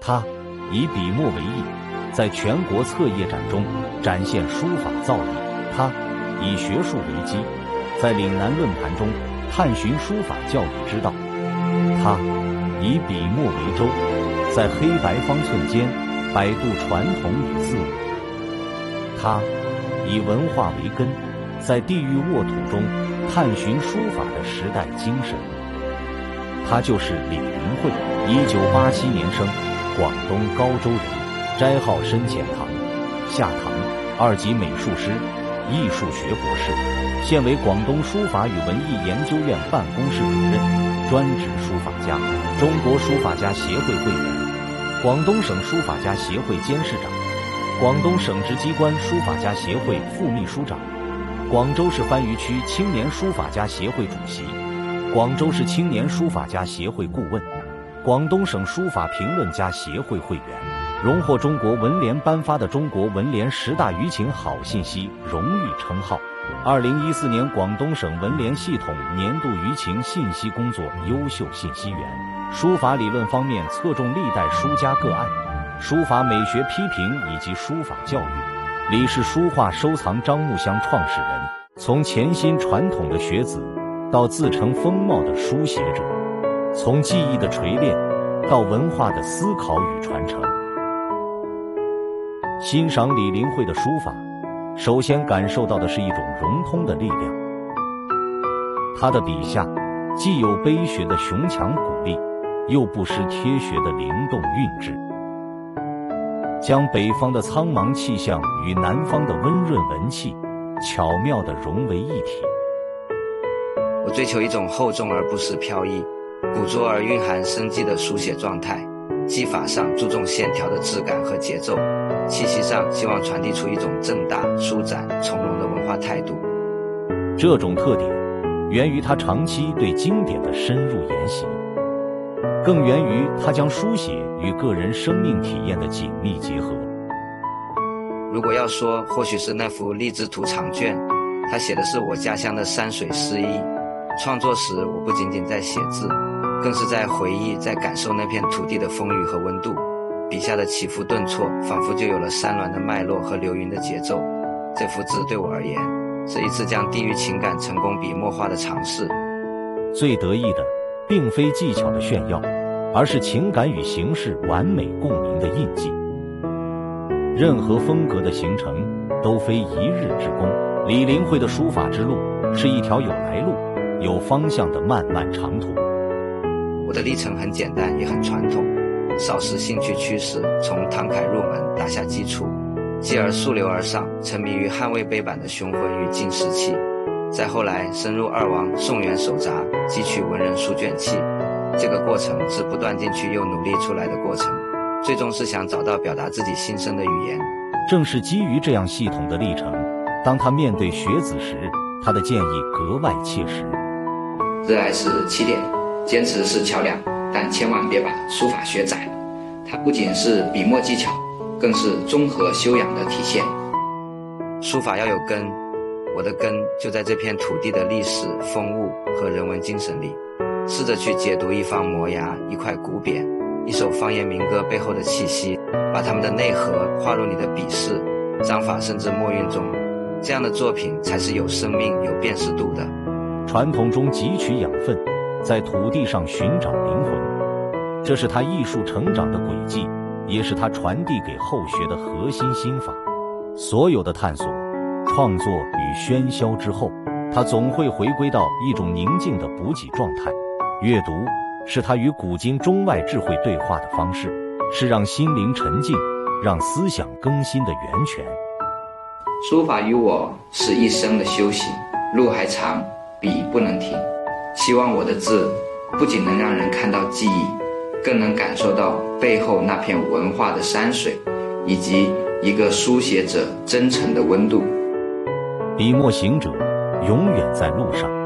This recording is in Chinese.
他以笔墨为艺，在全国册页展中展现书法造诣。他以学术为基，在岭南论坛中探寻书法教育之道。他以笔墨为舟，在黑白方寸间摆渡传统与自我。他以文化为根，在地域沃土中探寻书法的时代精神。他就是李林慧，1987年生，广东高州人，斋号深浅堂，下堂，2级美术师，艺术学博士，现为广东书法与文艺研究院办公室主任，专职书法家，中国书法家协会会员，广东省书法家协会监事长，广东省直机关书法家协会副秘书长，广州市番禺区青年书法家协会主席，广州市青年书法家协会顾问，广东省书法评论家协会会员，荣获中国文联颁发的中国文联10大舆情好信息荣誉称号。2014年广东省文联系统年度舆情信息工作优秀信息员。书法理论方面侧重历代书家个案，书法美学批评以及书法教育。李是书画收藏樟木箱创始人，从潜心传统的学子到自成风貌的书写者，从技艺的锤炼到文化的思考与传承。欣赏李林慧的书法，首先感受到的是一种融通的力量。他的笔下既有碑学的雄强鼓励，又不失贴学的灵动韵致，将北方的苍茫气象与南方的温润文气巧妙地融为一体。 我追求一种厚重而不失飘逸，古拙而蕴含生机的书写状态，技法上注重线条的质感和节奏，气息上希望传递出一种正大、舒展、从容的文化态度。 这种特点源于他长期对经典的深入研习，更源于他将书写与个人生命体验的紧密结合。 如果要说，或许是那幅励志图长卷，他写的是我家乡的山水诗意。创作时，我不仅仅在写字，更是在回忆，在感受那片土地的风雨和温度。笔下的起伏顿挫，仿佛就有了山峦的脉络和流云的节奏。这幅字对我而言，是一次将地域情感成功笔墨化的尝试。 最得意的，并非技巧的炫耀，而是情感与形式完美共鸣的印记。任何风格的形成，都非一日之功。李林慧的书法之路，是一条有来路、有方向的漫漫长途。 我的历程很简单，也很传统。少时兴趣驱使，从唐楷入门，打下基础，继而溯流而上，沉迷于汉魏碑版的雄浑与劲时气。再后来深入二王、宋元手札，汲取文人书卷气。这个过程是不断进去又努力出来的过程，最终是想找到表达自己心声的语言。 正是基于这样系统的历程，当他面对学子时，他的建议格外切实。 热爱是起点，坚持是桥梁，但千万别把书法学窄了。它不仅是笔墨技巧，更是综合修养的体现。 书法要有根，我的根就在这片土地的历史、风物和人文精神里。试着去解读一方摩崖、一块古匾、一首方言民歌背后的气息，把它们的内核划入你的笔势、章法甚至墨韵中。这样的作品才是有生命、有辨识度的。 传统中汲取养分，在土地上寻找灵魂，这是他艺术成长的轨迹，也是他传递给后学的核心心法。所有的探索、创作与喧嚣之后，他总会回归到一种宁静的补给状态。阅读是他与古今中外智慧对话的方式，是让心灵沉静、让思想更新的源泉。 书法于我是一生的修行，路还长，笔不能停。希望我的字不仅能让人看到记忆，更能感受到背后那片文化的山水，以及一个书写者真诚的温度。 笔墨行者永远在路上。